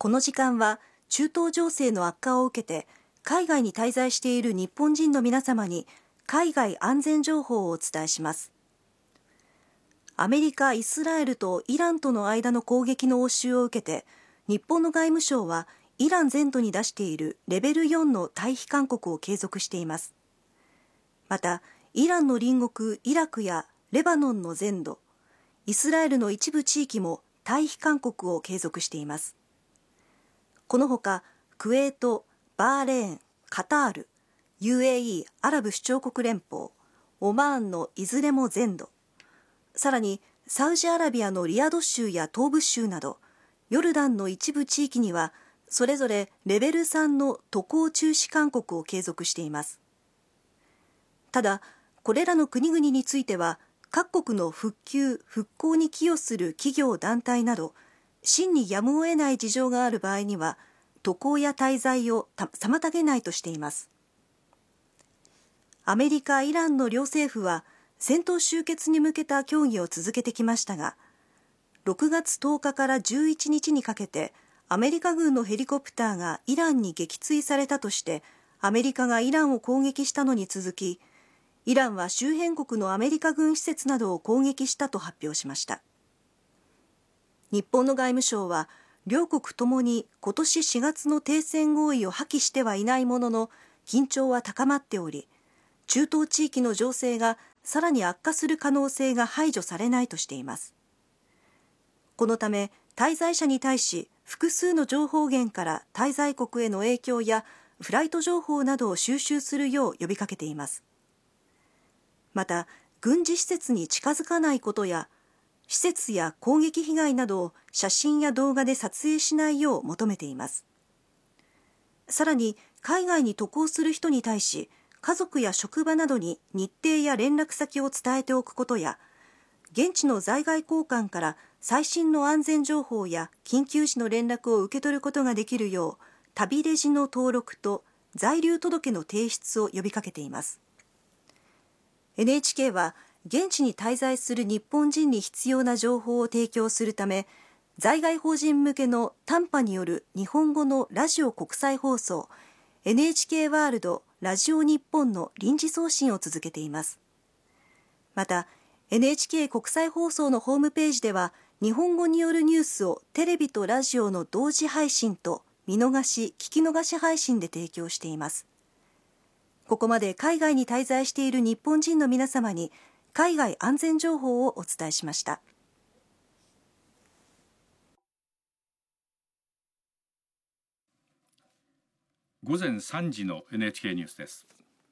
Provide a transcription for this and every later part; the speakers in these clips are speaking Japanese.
この時間は中東情勢の悪化を受けて海外に滞在している日本人の皆様に海外安全情報をお伝えします。アメリカ、イスラエルとイランとの間の攻撃の応酬を受けて、日本の外務省はイラン全土に出しているレベル4の退避勧告を継続しています。また、イランの隣国イラクやレバノンの全土、イスラエルの一部地域も退避勧告を継続しています。このほか、クウェート、バーレーン、カタール、UAE アラブ首長国連邦、オマーンのいずれも全土、さらにサウジアラビアのリヤド州や東部州など、ヨルダンの一部地域には、それぞれレベル3の渡航中止勧告を継続しています。ただ、これらの国々については、各国の復旧・復興に寄与する企業団体など、真にやむを得ない事情がある場合には、渡航や滞在を妨げないとしています。アメリカ、イランの両政府は、戦闘終結に向けた協議を続けてきましたが、6月10日から11日にかけて、アメリカ軍のヘリコプターがイランに撃墜されたとして、アメリカがイランを攻撃したのに続き、イランは周辺国のアメリカ軍施設などを攻撃したと発表しました。日本の外務省は、両国ともに今年4月の停戦合意を破棄してはいないものの、緊張は高まっており、中東地域の情勢がさらに悪化する可能性が排除されないとしています。このため、滞在者に対し、複数の情報源から滞在国への影響やフライト情報などを収集するよう呼びかけています。また、軍事施設に近づかないことや、施設や攻撃被害などを写真や動画で撮影しないよう求めています。さらに、海外に渡航する人に対し、家族や職場などに日程や連絡先を伝えておくことや、現地の在外公館から最新の安全情報や緊急時の連絡を受け取ることができるよう、旅レジの登録と在留届の提出を呼びかけています。NHK は、現地に滞在する日本人に必要な情報を提供するため、在外邦人向けの短波による日本語のラジオ国際放送、NHK ワールドラジオ日本の臨時送信を続けています。また、NHK 国際放送のホームページでは、日本語によるニュースをテレビとラジオの同時配信と見逃し・聞き逃し配信で提供しています。ここまで海外に滞在している日本人の皆様に海外安全情報をお伝えしました。 午前3時の NHK ニュースです。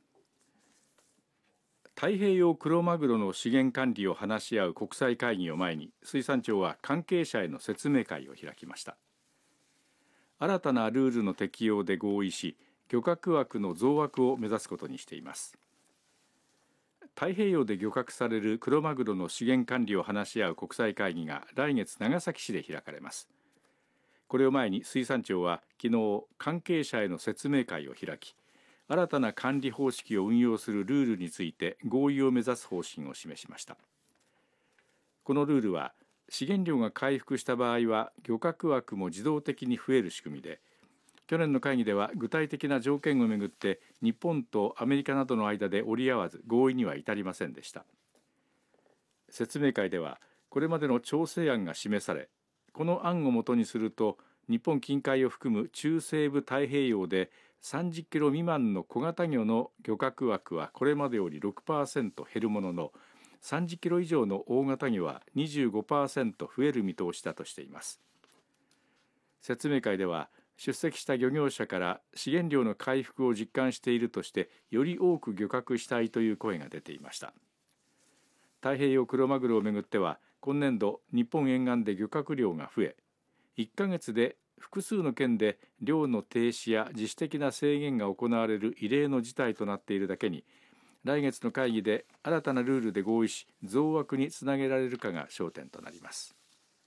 太平洋クロマグロの資源管理を話し合う国際会議を前に、水産庁は関係者への説明会を開きました。新たなルールの適用で合意し、漁獲枠の増枠を目指すことにしています。太平洋で漁獲されるクロマグロの資源管理を話し合う国際会議が来月長崎市で開かれます。これを前に水産庁は昨日、関係者への説明会を開き、新たな管理方式を運用するルールについて合意を目指す方針を示しました。このルールは、資源量が回復した場合は漁獲枠も自動的に増える仕組みで、去年の会議では具体的な条件をめぐって日本とアメリカなどの間で折り合わず合意には至りませんでした。説明会では、これまでの調整案が示され、この案をもとにすると、日本近海を含む中西部太平洋で30キロ未満の小型魚の漁獲枠はこれまでより 6% 減るものの、30キロ以上の大型魚は 25% 増える見通しだとしています。説明会では、出席した漁業者から資源量の回復を実感しているとして、より多く漁獲したいという声が出ていました。太平洋クロマグロをめぐっては、今年度日本沿岸で漁獲量が増え、1ヶ月で複数の県で漁の停止や自主的な制限が行われる異例の事態となっているだけに、来月の会議で新たなルールで合意し、増枠につなげられるかが焦点となります。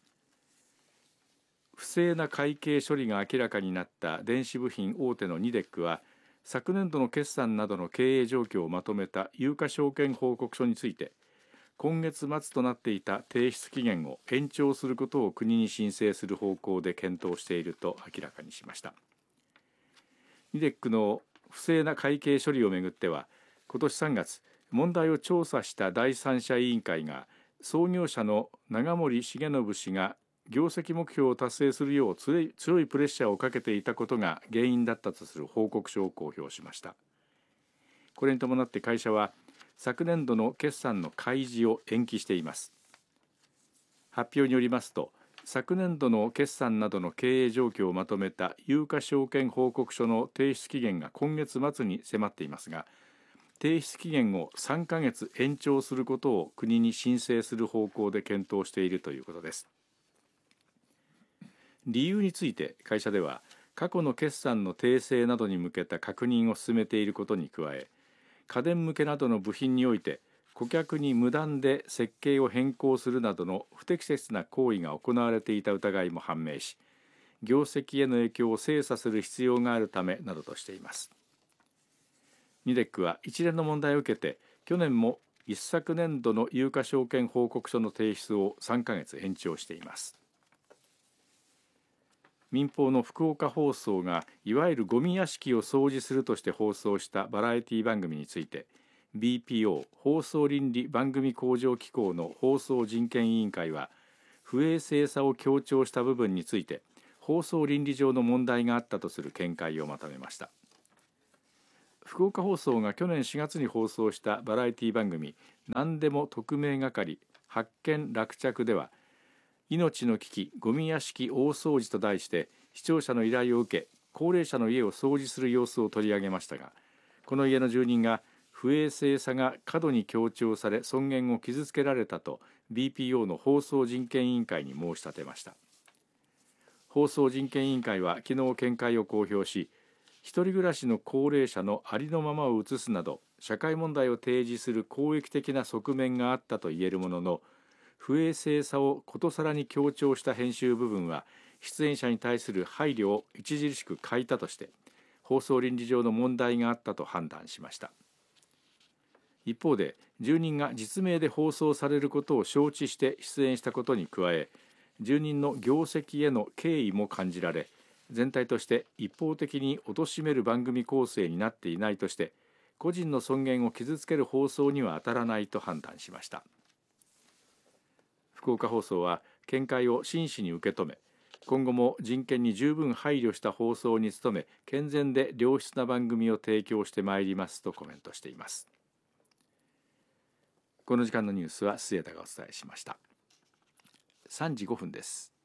不正な会計処理が明らかになった電子部品大手のニデックは、昨年度の決算などの経営状況をまとめた有価証券報告書について、 今月末となっていた提出期限を延長することを国に申請する方向で検討していると明らかにしました。NIDEC の不正な会計処理をめぐっては、今年3月、問題を調査した第三者委員会が創業者の長森重信氏が業績目標を達成するよう強いプレッシャーをかけていたことが原因だったとする報告書を公表しました。これに伴って会社は昨年度の決算の開示を延期しています。発表によりますと、昨年度の決算などの経営状況をまとめた有価証券報告書の提出期限が今月末に迫っていますが、提出期限を3ヶ月延長することを国に申請する方向で検討しているということです。理由について会社では、過去の決算の訂正などに向けた確認を進めていることに加え、家電向けなどの部品において顧客に無断で設計を変更するなどの不適切な行為が行われていた疑いも判明し、業績への影響を精査する必要があるためなどとしています。NIDEC は一連の問題を受けて、去年も一昨年度の有価証券報告書の提出を3ヶ月延長しています。民放の福岡放送がいわゆるゴミ屋敷を掃除するとして放送したバラエティ番組について、 BPO 放送倫理番組向上機構の放送人権委員会は、不衛生さを強調した部分について放送倫理上の問題があったとする見解をまとめました。福岡放送が去年4月に放送したバラエティ番組、何でも特命係発見落着では、命の危機ゴミ屋敷大掃除と題して視聴者の依頼を受け、高齢者の家を掃除する様子を取り上げましたが、この家の住人が不衛生さが過度に強調され尊厳を傷つけられたと BPO の放送人権委員会に申し立てました。放送人権委員会は昨日見解を公表し、一人暮らしの高齢者のありのままを映すなど社会問題を提示する公益的な側面があったと言えるものの、不衛生さをことさらに強調した編集部分は出演者に対する配慮を著しく欠いたとして、放送倫理上の問題があったと判断しました。一方で、住人が実名で放送されることを承知して出演したことに加え、住人の業績への敬意も感じられ、全体として一方的に貶める番組構成になっていないとして、個人の尊厳を傷つける放送には当たらないと判断しました。福岡放送は見解を真摯に受け止め、今後も人権に十分配慮した放送に努め、健全で良質な番組を提供してまいりますとコメントしています。この時間のニュースは末田がお伝えしました。3時5分です。